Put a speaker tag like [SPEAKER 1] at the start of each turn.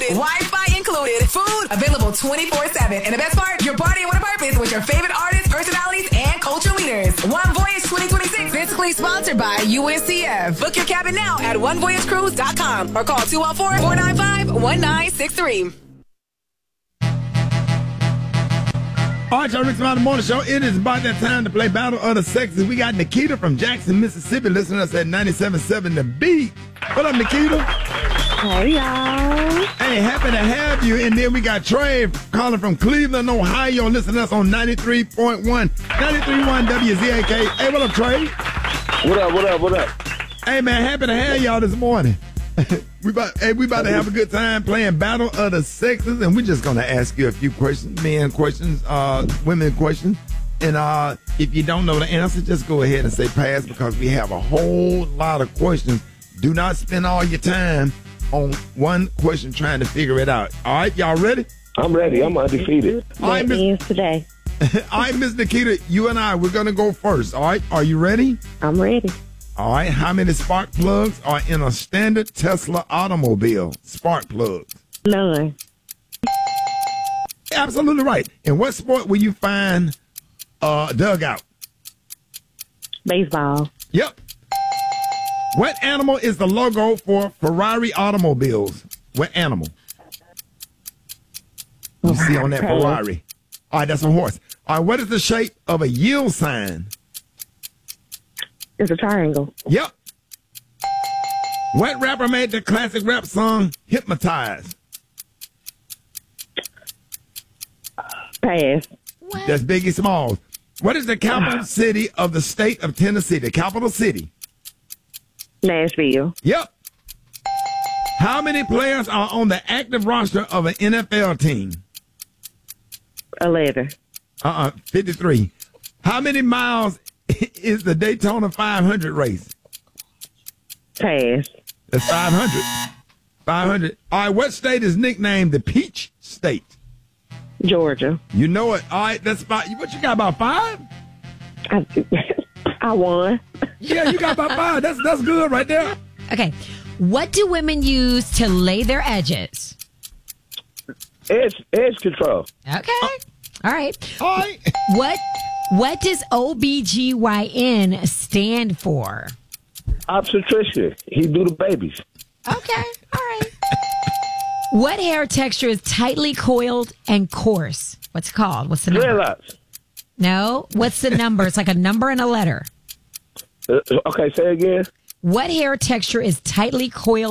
[SPEAKER 1] included. Wi-Fi included. Food available 24/7. And the best part, you're partying with a purpose with your favorite artists, personalities, and culture leaders. One Voyage 2026, physically sponsored by UNCF. Book your cabin now at onevoyagecruise.com or call 214-495-1963.
[SPEAKER 2] All right, y'all, Rick Smiley Morning Show. It is about that time to play Battle of the Sexes. We got Nikita from Jackson, Mississippi, listening to us at 97.7 The Beat. What up, Nikita?
[SPEAKER 3] Hey, y'all.
[SPEAKER 2] Hey, happy to have you. And then we got Trey calling from Cleveland, Ohio, listening to us on 93.1 WZAK. Hey, what up, Trey?
[SPEAKER 4] What up?
[SPEAKER 2] Hey, man, happy to have y'all this morning. we about to have a good time playing Battle of the Sexes, and we're just going to ask you a few questions, men questions, women questions. And if you don't know the answer, just go ahead and say pass, because we have a whole lot of questions. Do not spend all your time on one question trying to figure it out. All right, y'all ready?
[SPEAKER 4] I'm ready. I'm undefeated.
[SPEAKER 2] All right,
[SPEAKER 3] today.
[SPEAKER 2] All right, Miss Nikita, you and I, we're going to go first. All right, are you ready?
[SPEAKER 3] I'm ready.
[SPEAKER 2] All right, how many spark plugs are in a standard Tesla automobile? Spark plugs.
[SPEAKER 3] None.
[SPEAKER 2] Absolutely right. In what sport will you find dugout?
[SPEAKER 3] Baseball.
[SPEAKER 2] Yep. What animal is the logo for Ferrari automobiles? What animal? You see on that Ferrari. All right, that's a horse. All right, what is the shape of a yield sign?
[SPEAKER 3] It's a triangle.
[SPEAKER 2] Yep. What rapper made the classic rap song Hypnotize?
[SPEAKER 3] Pass.
[SPEAKER 2] That's Biggie Smalls. What is the capital city of the state of Tennessee? The capital city?
[SPEAKER 3] Nashville.
[SPEAKER 2] Yep. How many players are on the active roster of an NFL team?
[SPEAKER 3] 11.
[SPEAKER 2] 53. How many miles is the Daytona 500 race?
[SPEAKER 3] Pass.
[SPEAKER 2] That's 500. 500. All right, what state is nicknamed the Peach State?
[SPEAKER 3] Georgia.
[SPEAKER 2] You know it. All right, that's five. What, you got about 5?
[SPEAKER 3] I won.
[SPEAKER 2] Yeah, you got about 5. That's good right there.
[SPEAKER 5] Okay. What do women use to lay their edges?
[SPEAKER 4] Edge control.
[SPEAKER 5] Okay. All right.
[SPEAKER 2] All right.
[SPEAKER 5] What does OBGYN stand for?
[SPEAKER 4] Obstetrician. He do the babies.
[SPEAKER 5] Okay. All right. What hair texture is tightly coiled and coarse? What's it called? What's the number?
[SPEAKER 4] Dreadlocks.
[SPEAKER 5] No. What's the number? It's like a number and a letter.
[SPEAKER 4] Okay, say again.
[SPEAKER 5] What hair texture is tightly coiled